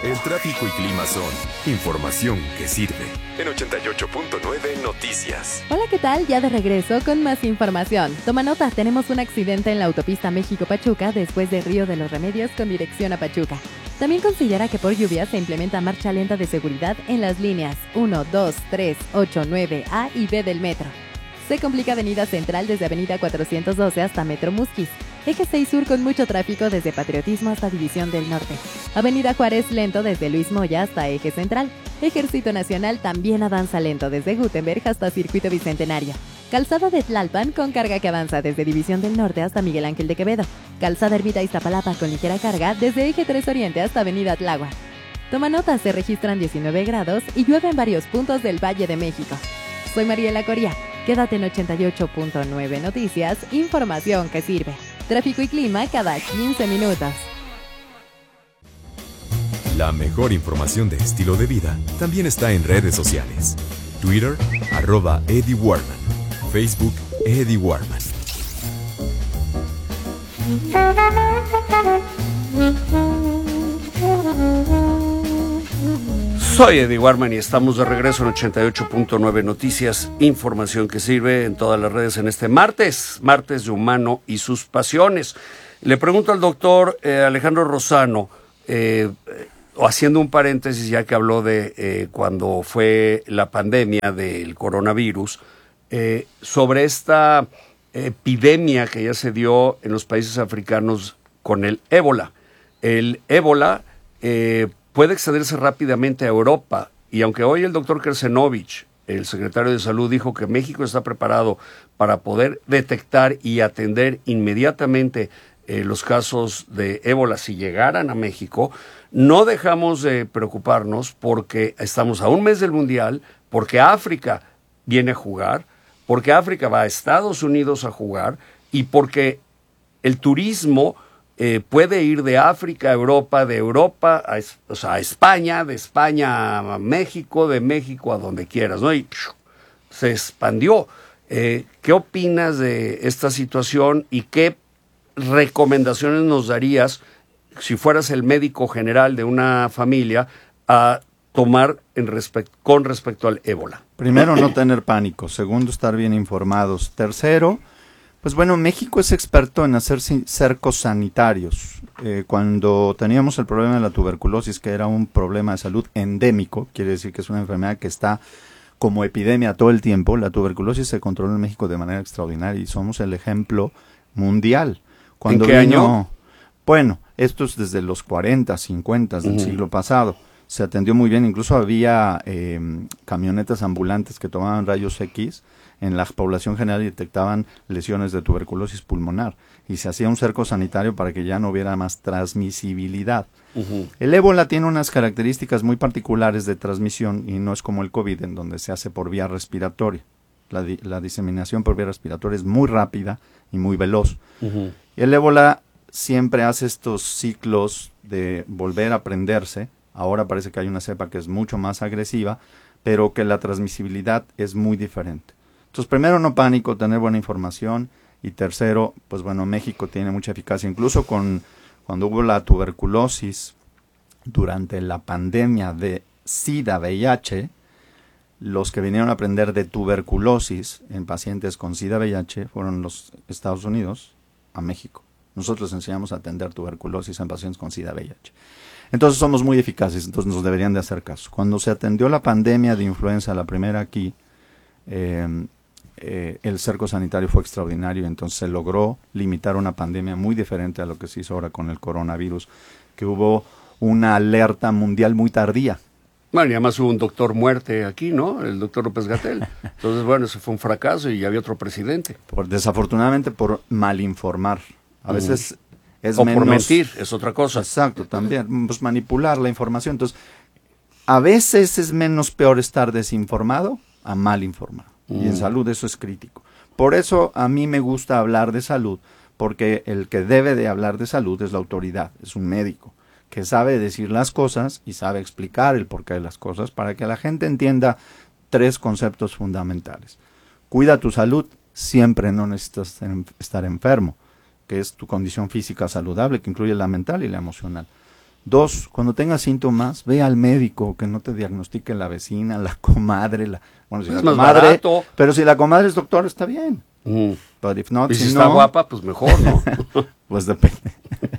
El tráfico y clima son información que sirve. En 88.9 Noticias. Hola, ¿qué tal? Ya de regreso con más información. Toma nota, tenemos un accidente en la autopista México-Pachuca después de Río de los Remedios con dirección a Pachuca. También considera que por lluvia se implementa marcha lenta de seguridad en las líneas 1, 2, 3, 8, 9, A y B del metro. Se complica Avenida Central desde Avenida 412 hasta Metro Musquis. Eje 6 Sur con mucho tráfico desde Patriotismo hasta División del Norte. Avenida Juárez lento desde Luis Moya hasta Eje Central. Ejército Nacional también avanza lento desde Gutenberg hasta Circuito Bicentenario. Calzada de Tlalpan con carga que avanza desde División del Norte hasta Miguel Ángel de Quevedo. Calzada Ermita Iztapalapa con ligera carga desde Eje 3 Oriente hasta Avenida Tláhuac. Toma nota, se registran 19 grados y llueve en varios puntos del Valle de México. Soy Mariela Coria. Quédate en 88.9 Noticias, información que sirve. Tráfico y clima cada 15 minutos. La mejor información de estilo de vida también está en redes sociales. Twitter, @Eddie Warman. Facebook, Eddie Warman. Soy Eddie Warman y estamos de regreso en 88.9 Noticias, información que sirve en todas las redes en este martes de humano y sus pasiones. Le pregunto al doctor Alejandro Rosano, haciendo un paréntesis ya que habló de cuando fue la pandemia del coronavirus, sobre esta epidemia que ya se dio en los países africanos con el ébola. El ébola puede excederse rápidamente a Europa, y aunque hoy el doctor Kersenovich, el secretario de Salud, dijo que México está preparado para poder detectar y atender inmediatamente los casos de ébola si llegaran a México, no dejamos de preocuparnos porque estamos a un mes del Mundial, porque África viene a jugar, porque África va a Estados Unidos a jugar y porque el turismo puede ir de África a Europa, de Europa a España, de España a México, de México a donde quieras, ¿no? Y se expandió. ¿Qué opinas de esta situación y qué recomendaciones nos darías si fueras el médico general de una familia a tomar con respecto al ébola? Primero, no tener pánico. Segundo, estar bien informados. Tercero, pues bueno, México es experto en hacer cercos sanitarios. Cuando teníamos el problema de la tuberculosis, que era un problema de salud endémico, quiere decir que es una enfermedad que está como epidemia todo el tiempo, la tuberculosis se controló en México de manera extraordinaria y somos el ejemplo mundial. ¿En qué año? Bueno, esto es desde los 40, 50 del siglo pasado. Se atendió muy bien, incluso había camionetas ambulantes que tomaban rayos X en la población general y detectaban lesiones de tuberculosis pulmonar. Y se hacía un cerco sanitario para que ya no hubiera más transmisibilidad. El ébola tiene unas características muy particulares de transmisión y no es como el COVID, en donde se hace por vía respiratoria. La diseminación por vía respiratoria es muy rápida y muy veloz. El ébola siempre hace estos ciclos de volver a aprenderse. Ahora parece que hay una cepa que es mucho más agresiva, pero que la transmisibilidad es muy diferente. Entonces, primero, no pánico, tener buena información. Y tercero, pues bueno, México tiene mucha eficacia. Incluso cuando hubo la tuberculosis durante la pandemia de SIDA-VIH, los que vinieron a aprender de tuberculosis en pacientes con SIDA-VIH fueron los Estados Unidos a México. Nosotros enseñamos a atender tuberculosis en pacientes con SIDA-VIH. Entonces somos muy eficaces, entonces nos deberían de hacer caso. Cuando se atendió la pandemia de influenza, la primera aquí, el cerco sanitario fue extraordinario, entonces se logró limitar una pandemia muy diferente a lo que se hizo ahora con el coronavirus, que hubo una alerta mundial muy tardía. Bueno, y además hubo un doctor muerte aquí, ¿no? El doctor López-Gatell. Entonces, bueno, eso fue un fracaso y había otro presidente. Desafortunadamente por malinformar. A veces es o menos... por mentir, es otra cosa. Exacto, también. Pues manipular la información. Entonces, a veces es menos peor estar desinformado a mal informado. Y en salud eso es crítico. Por eso a mí me gusta hablar de salud, porque el que debe de hablar de salud es la autoridad, es un médico, que sabe decir las cosas y sabe explicar el porqué de las cosas para que la gente entienda tres conceptos fundamentales. Cuida tu salud, siempre no necesitas estar enfermo, que es tu condición física saludable, que incluye la mental y la emocional. 2, cuando tengas síntomas, ve al médico, que no te diagnostique la vecina, la comadre, bueno, si es la más comadre, barato. Pero si la comadre es doctor, está bien. But if not, Y si no, está guapa, pues mejor, ¿no? pues depende.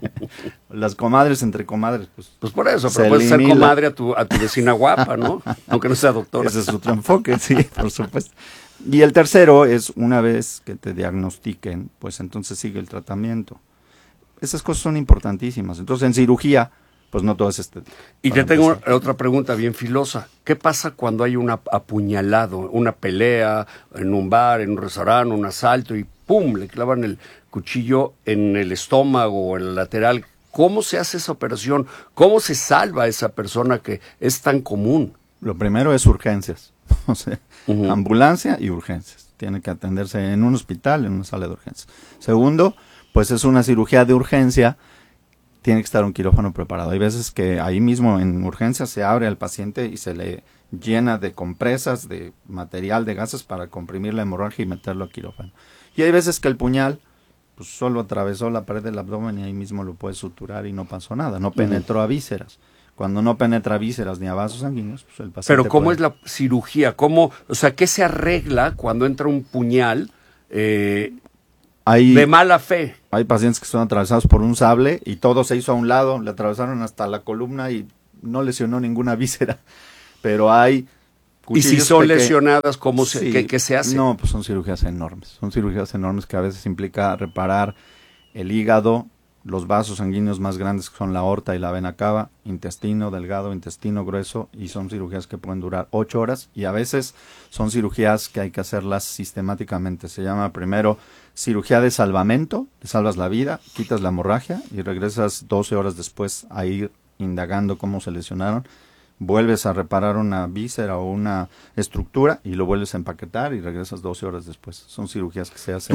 Las comadres entre comadres, Pues por eso, se pero puedes ser elimina. comadre a tu vecina guapa, ¿no? Aunque no sea doctora. Ese es otro enfoque, sí, por supuesto. Y el tercero es, una vez que te diagnostiquen, pues entonces sigue el tratamiento. Esas cosas son importantísimas. Entonces, en cirugía, pues no todo es estético. Y te tengo otra pregunta bien filosa. ¿Qué pasa cuando hay un apuñalado, una pelea en un bar, en un restaurante, un asalto y ¡pum! Le clavan el cuchillo en el estómago o en el lateral? ¿Cómo se hace esa operación? ¿Cómo se salva a esa persona que es tan común? Lo primero es urgencias. O sea, ambulancia y urgencias. Tiene que atenderse en un hospital, en una sala de urgencias. Segundo, pues es una cirugía de urgencia. Tiene que estar un quirófano preparado. Hay veces que ahí mismo en urgencias se abre al paciente y se le llena de compresas, de material, de gases para comprimir la hemorragia y meterlo a quirófano. Y hay veces que el puñal pues solo atravesó la pared del abdomen y ahí mismo lo puedes suturar y no pasó nada, no penetró a vísceras. Cuando no penetra vísceras ni a vasos sanguíneos, pues el paciente Pero ¿cómo puede... es la cirugía? ¿Cómo, o sea, qué se arregla cuando entra un puñal de mala fe? Hay pacientes que son atravesados por un sable y todo se hizo a un lado, le atravesaron hasta la columna y no lesionó ninguna víscera. Pero hay... Y si son lesionadas, ¿cómo qué se hace? No, pues son cirugías enormes. Son cirugías enormes que a veces implica reparar el hígado, los vasos sanguíneos más grandes que son la aorta y la vena cava, intestino delgado, intestino grueso, y son cirugías que pueden durar 8 horas y a veces son cirugías que hay que hacerlas sistemáticamente. Se llama primero cirugía de salvamento, te salvas la vida, quitas la hemorragia y regresas 12 horas después a ir indagando cómo se lesionaron. Vuelves a reparar una víscera o una estructura y lo vuelves a empaquetar y regresas 12 horas después. Son cirugías que se hacen.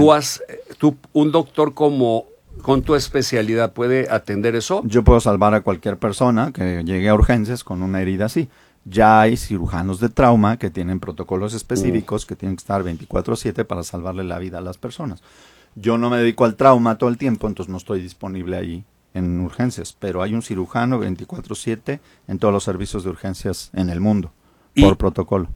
Un doctor con tu especialidad puede atender eso? Yo puedo salvar a cualquier persona que llegue a urgencias con una herida así. Ya hay cirujanos de trauma que tienen protocolos específicos que tienen que estar 24/7 para salvarle la vida a las personas. Yo no me dedico al trauma todo el tiempo, entonces no estoy disponible allí en urgencias, pero hay un cirujano 24/7 en todos los servicios de urgencias en el mundo, por protocolo.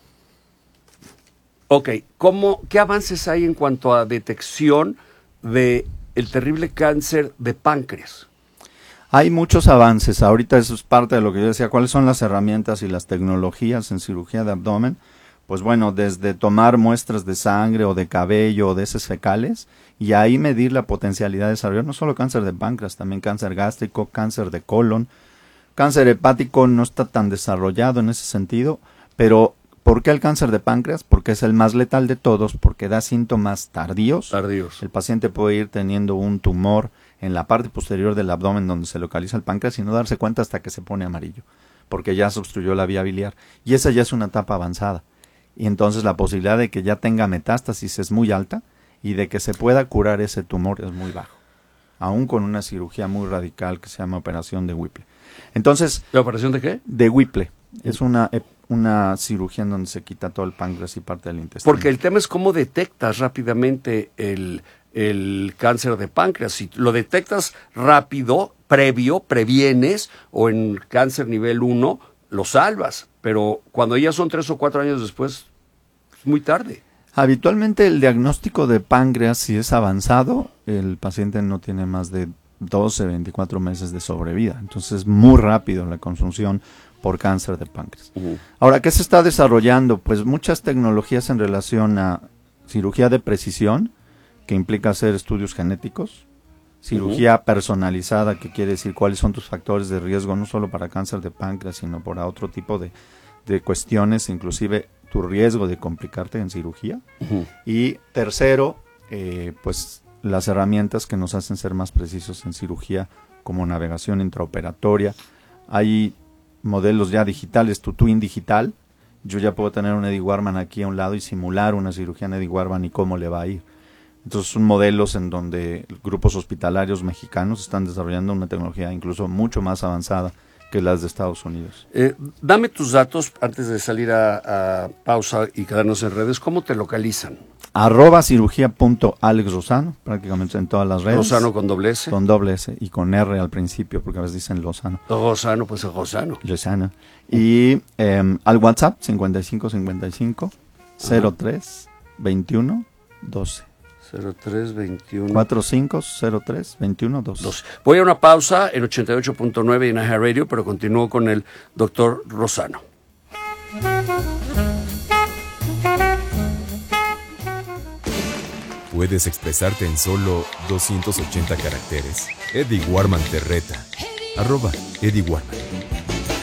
Ok, ¿qué avances hay en cuanto a detección de el terrible cáncer de páncreas? Hay muchos avances, ahorita eso es parte de lo que yo decía, ¿cuáles son las herramientas y las tecnologías en cirugía de abdomen? Pues bueno, desde tomar muestras de sangre o de cabello o de heces fecales y ahí medir la potencialidad de desarrollar no solo cáncer de páncreas, también cáncer gástrico, cáncer de colon. Cáncer hepático no está tan desarrollado en ese sentido, pero ¿por qué el cáncer de páncreas? Porque es el más letal de todos, porque da síntomas tardíos. El paciente puede ir teniendo un tumor en la parte posterior del abdomen donde se localiza el páncreas y no darse cuenta hasta que se pone amarillo, porque ya se obstruyó la vía biliar. Y esa ya es una etapa avanzada. Y entonces la posibilidad de que ya tenga metástasis es muy alta y de que se pueda curar ese tumor es muy bajo, aún con una cirugía muy radical que se llama operación de Whipple. Entonces, ¿la operación de qué? De Whipple. Es una cirugía en donde se quita todo el páncreas y parte del intestino. Porque el tema es cómo detectas rápidamente el cáncer de páncreas. Si lo detectas rápido, previenes, o en cáncer nivel 1, lo salvas. Pero cuando ya son 3 o 4 años después, es muy tarde. Habitualmente el diagnóstico de páncreas, si es avanzado, el paciente no tiene más de 12, 24 meses de sobrevida. Entonces es muy rápido la consunción por cáncer de páncreas. Ahora, ¿qué se está desarrollando? Pues muchas tecnologías en relación a cirugía de precisión, que implica hacer estudios genéticos, cirugía personalizada, que quiere decir cuáles son tus factores de riesgo, no solo para cáncer de páncreas, sino para otro tipo de cuestiones, inclusive tu riesgo de complicarte en cirugía. Y tercero, pues las herramientas que nos hacen ser más precisos en cirugía, como navegación intraoperatoria. Hay modelos ya digitales, tu twin digital. Yo ya puedo tener un Eddie Warman aquí a un lado y simular una cirugía en Eddie Warman y cómo le va a ir. Entonces son modelos en donde grupos hospitalarios mexicanos están desarrollando una tecnología incluso mucho más avanzada que las de Estados Unidos. Dame tus datos antes de salir a pausa y quedarnos en redes. ¿Cómo te localizan? @cirugía.alexrosano, prácticamente en todas las redes. Rosano con doble S. Con doble S y con R al principio, porque a veces dicen Lozano. Rosano, pues es Rosano. Lozano. Y al WhatsApp 5555 03 21 12. 0321 4503 21 12. Voy a una pausa en 88.9 y en Aja Radio, pero continúo con el doctor Rosano. ¿Puedes expresarte en solo 280 caracteres? Eddie Warman te reta. @Eddie Warman.